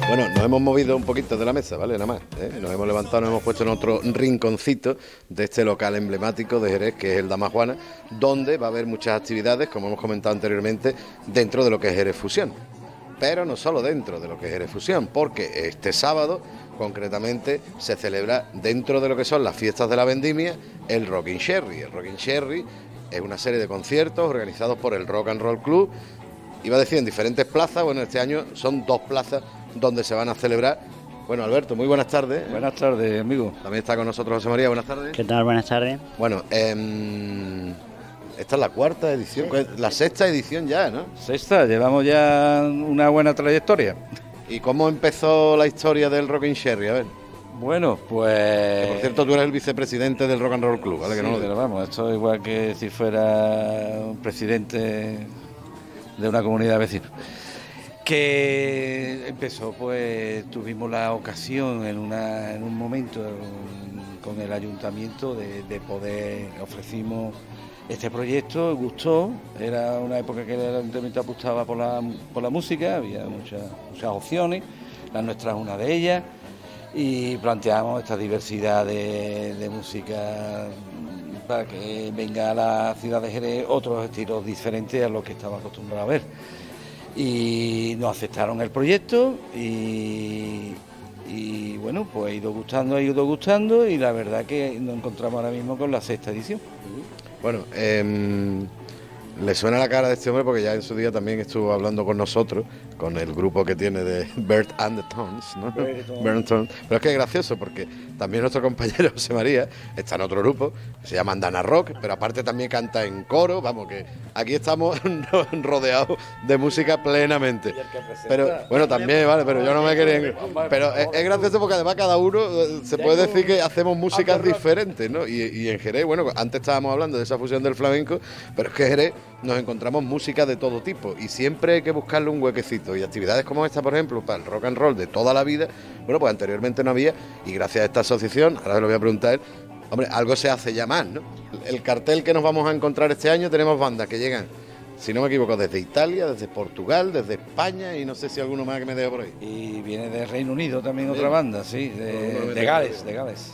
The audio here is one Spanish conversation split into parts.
Bueno, nos hemos movido un poquito de la mesa, ¿vale? Nada más, ¿eh? Nos hemos levantado, nos hemos puesto en otro rinconcito de este local emblemático de Jerez, que es el Dama Juana, donde va a haber muchas actividades, como hemos comentado anteriormente, dentro de lo que es Jerez Fusión. Pero no solo dentro de lo que es Jerez Fusión, porque este sábado, concretamente, se celebra dentro de lo que son las fiestas de la vendimia, el Rockin' Sherry. El Rockin' Sherry es una serie de conciertos organizados por el Rock and Roll Club. Iba a decir en diferentes plazas, bueno, este año son 2 plazas donde se van a celebrar. Bueno, Alberto, muy buenas tardes. Buenas tardes, amigo. También está con nosotros José María, buenas tardes. ¿Qué tal? Buenas tardes. Bueno, esta es la 4ª edición, la 6ª edición ya, ¿no? Sexta, llevamos ya una buena trayectoria. ¿Y cómo empezó la historia del Rockin' Sherry? A ver. Bueno, pues... Que, por cierto, tú eres el vicepresidente del Rock and Roll Club, ¿vale? Sí, que no lo pero vamos, esto es igual que si fuera un presidente de una comunidad vecina. Que empezó, pues tuvimos la ocasión en un momento con el ayuntamiento de poder, ofrecimos este proyecto, gustó, era una época que el ayuntamiento apostaba por la música, había muchas opciones, la nuestra es una de ellas, y planteamos esta diversidad de música para que venga a la ciudad de Jerez otros estilos diferentes a los que estaba acostumbrado a ver. Y nos aceptaron el proyecto y bueno, pues ha ido gustando y la verdad que nos encontramos ahora mismo con la 6ª edición. Bueno, le suena la cara de este hombre porque ya en su día también estuvo hablando con nosotros, con el grupo que tiene de Bert and the Tones, ¿no? Bert Tones. Pero es que es gracioso porque también nuestro compañero José María está en otro grupo, que se llama Andana Rock, pero aparte también canta en coro, vamos, que aquí estamos rodeados de música plenamente. Pero bueno, también, vale, pero yo no me quería... Pero es gracioso porque además cada uno se puede decir que hacemos músicas diferentes, ¿no? Y en Jerez, bueno, antes estábamos hablando de esa fusión del flamenco, pero es que Jerez nos encontramos música de todo tipo y siempre hay que buscarle un huequecito, y actividades como esta, por ejemplo, para el rock and roll de toda la vida, bueno, pues anteriormente no había, y gracias a esta asociación, ahora se lo voy a preguntar, hombre, algo se hace ya más, ¿no? El cartel que nos vamos a encontrar este año, tenemos bandas que llegan, si no me equivoco, desde Italia, desde Portugal, desde España, y no sé si alguno más que me dejo por ahí. Y viene de Reino Unido también otra banda, sí, de Gales.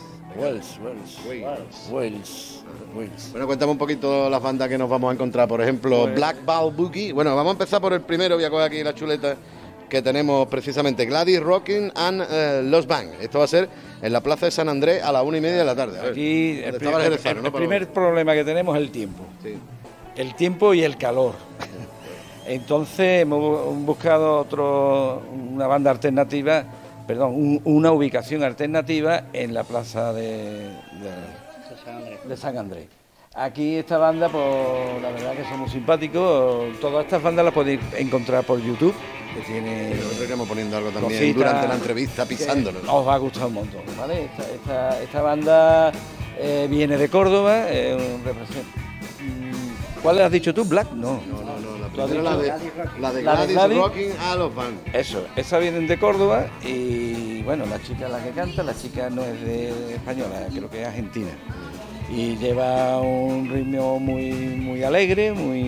Wales. Bueno, cuéntame un poquito las bandas que nos vamos a encontrar. Por ejemplo, pues... Black Ball Boogie. Bueno, vamos a empezar por el primero. Voy a coger aquí la chuleta que tenemos precisamente. Gladys Rockin' and Los Bang. Esto va a ser en la Plaza de San Andrés a las 1:30 de la tarde. Aquí el primer problema que tenemos es el tiempo. Sí. El tiempo y el calor. Entonces hemos buscado una banda alternativa, una ubicación alternativa en la Plaza de San Andrés. Aquí esta banda, pues la verdad que son muy simpáticos. Todas estas bandas las podéis encontrar por YouTube, que tiene... Nosotros iremos poniendo algo también durante la entrevista, pisándonos. Os va a gustar un montón, ¿vale? Esta banda viene de Córdoba, ¿cuál le has dicho tú? ¿Black? No, la de Gladys Rockin' a Los Bang. Eso, esas vienen de Córdoba y bueno, la chica es la que canta, la chica no es de española, creo que es argentina. Y lleva un ritmo muy alegre,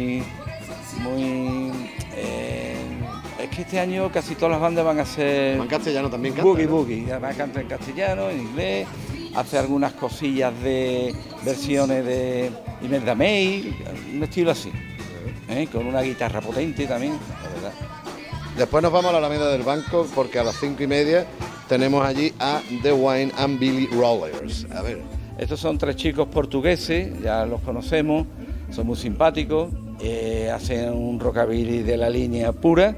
es que este año casi todas las bandas van a ser... En castellano también canta. Boogie, además canta en castellano, en inglés, hace algunas cosillas de versiones de Imelda May, un estilo así, con una guitarra potente también, la verdad. Después nos vamos a la Alameda del Banco porque a las 5:30 tenemos allí a The Wine and Billy Rollers. A ver. Estos son 3 chicos portugueses, ya los conocemos, son muy simpáticos, hacen un rockabilly de la línea pura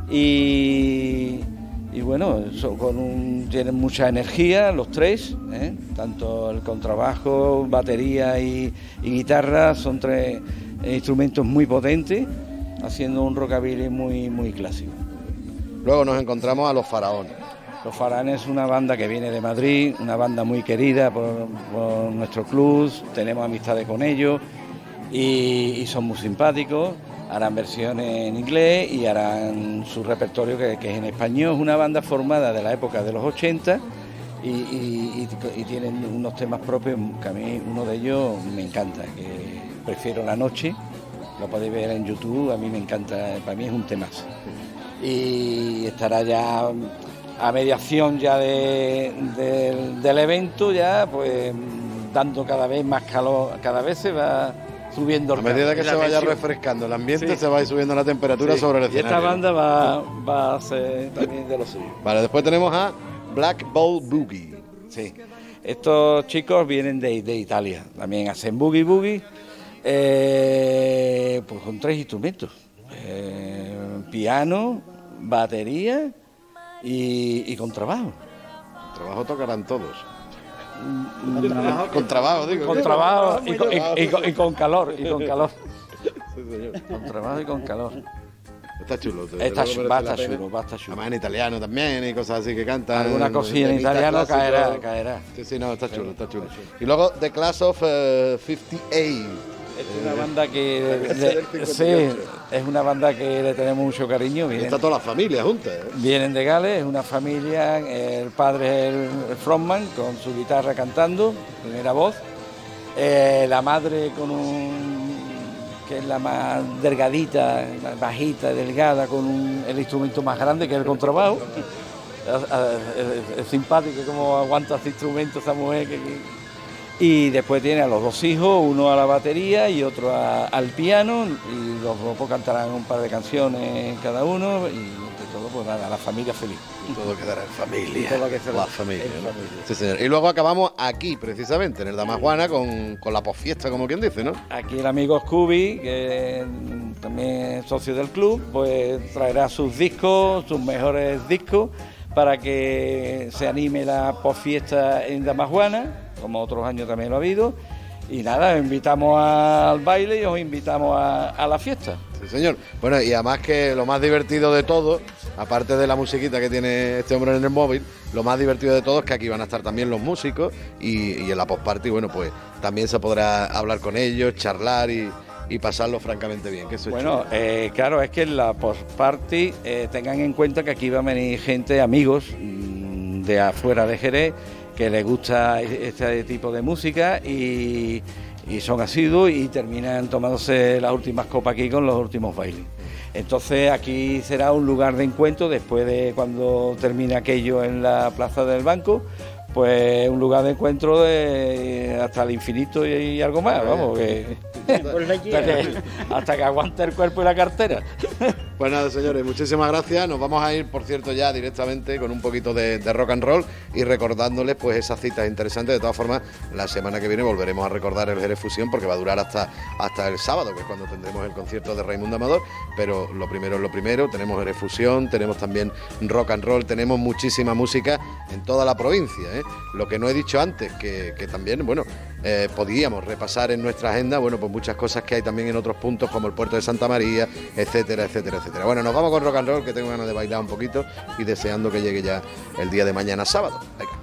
y bueno, tienen mucha energía los 3, tanto el contrabajo, batería y guitarra, son 3 instrumentos muy potentes, haciendo un rockabilly muy clásico. Luego nos encontramos a Los Faraones. Los Faraones es una banda que viene de Madrid, una banda muy querida por nuestro club, tenemos amistades con ellos y son muy simpáticos, harán versiones en inglés y harán su repertorio que es en español. Es una banda formada de la época de los 80 y tienen unos temas propios que a mí uno de ellos me encanta, que prefiero la noche, lo podéis ver en YouTube, a mí me encanta, para mí es un temazo. Y estará ya a mediación ya del evento, ya pues dando cada vez más calor, cada vez se va subiendo el calor. A medida que se vaya tensión. refrescando el ambiente, se va a ir subiendo la temperatura sobre el escenario. Y esta banda va a ser también de lo suyo. Vale, después tenemos a Black Ball Boogie. Sí, estos chicos vienen de Italia, también hacen boogie, pues con 3 instrumentos, piano, batería y contrabajo. Trabajo tocarán todos. Con trabajo, digo. Con trabajo y con calor, Sí, señor. Con trabajo y con calor. Está chulo. Va a estar chulo. Además en italiano también y cosas así que cantan. Alguna cosilla en italiano caerá. Sí, no, está chulo. Y luego The Class of 58. Es una banda es una banda que le tenemos mucho cariño. Está toda la familia junta. Vienen de Gales, es una familia, el padre es el frontman con su guitarra cantando, primera voz, la madre que es la más delgadita, la bajita, delgada, con el instrumento más grande que es el contrabajo. Es simpático como aguanta este instrumento esa mujer y después tiene a los 2 hijos, uno a la batería y otro al piano, y los dos cantarán un par de canciones cada uno, y entre todo pues nada, la familia feliz. Y todo quedará en familia. La familia, ¿no? Sí, señor. Y luego acabamos aquí, precisamente, en el Damajuana, con la posfiesta, como quien dice, ¿no? Aquí el amigo Scooby, que también es socio del club, pues traerá sus discos, sus mejores discos, para que se anime la posfiesta en Damajuana, como otros años también lo ha habido, y nada, os invitamos al baile y os invitamos a la fiesta. Sí, señor. Bueno, y además que lo más divertido de todo, aparte de la musiquita que tiene este hombre en el móvil, lo más divertido de todo es que aquí van a estar también los músicos y en la post-party, bueno, pues también se podrá hablar con ellos, charlar y pasarlo francamente bien. Que eso bueno, claro, es que en la post-party tengan en cuenta que aquí va a venir gente, amigos de afuera de Jerez, que les gusta este tipo de música y son asiduos y terminan tomándose las últimas copas aquí con los últimos bailes. Entonces aquí será un lugar de encuentro después de cuando termine aquello en la Plaza del Banco, pues un lugar de encuentro hasta el infinito y algo más, vamos, hasta que aguante el cuerpo y la cartera. Pues nada, señores, muchísimas gracias. Nos vamos a ir, por cierto, ya directamente con un poquito de rock and roll y recordándoles pues esas citas interesantes. De todas formas, la semana que viene volveremos a recordar el Jerez Fusión porque va a durar hasta el sábado, que es cuando tendremos el concierto de Raimundo Amador. Pero lo primero es lo primero. Tenemos Jerez Fusión, tenemos también rock and roll, tenemos muchísima música en toda la provincia, ¿eh? Lo que no he dicho antes, que también, bueno, podíamos repasar en nuestra agenda, bueno, pues muchas cosas que hay también en otros puntos, como el puerto de Santa María, etcétera, etcétera, etcétera. Bueno, nos vamos con rock and roll, que tengo ganas de bailar un poquito y deseando que llegue ya el día de mañana sábado. Venga.